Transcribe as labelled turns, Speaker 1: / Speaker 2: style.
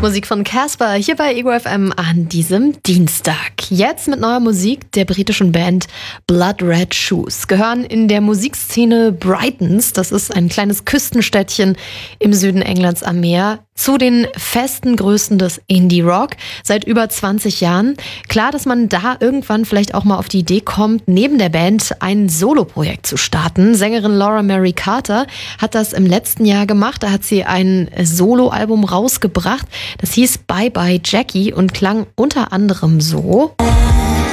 Speaker 1: Musik von Casper hier bei Ego FM an diesem Dienstag. Jetzt mit neuer Musik der britischen Band Blood Red Shoes. Gehören in der Musikszene Brightons, das ist ein kleines Küstenstädtchen im Süden Englands am Meer, zu den festen Größen des Indie-Rock seit über 20 Jahren. Klar, dass man da irgendwann vielleicht auch mal auf die Idee kommt, neben der Band ein Soloprojekt zu starten. Sängerin Laura Mary Carter hat das im letzten Jahr gemacht. Da hat sie ein Soloalbum rausgebracht. Das hieß Bye Bye Jackie und klang unter anderem so.